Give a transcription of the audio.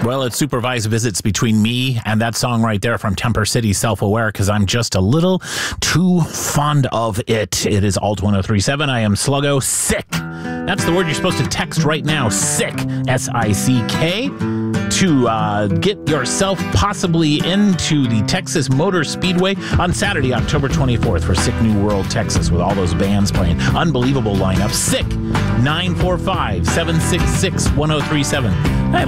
Well, it's supervised visits between me and that song right there from Temper City, Self-Aware, because I'm just a little too fond of it. It is Alt 1037. I am Sluggo. Sick. That's the word you're supposed to text right now. Sick. S-I-C-K. To get yourself possibly into the Texas Motor Speedway on Saturday, October 24th for Sick New World, Texas, with all those bands playing. Unbelievable lineup. Sick. 945-766-1037.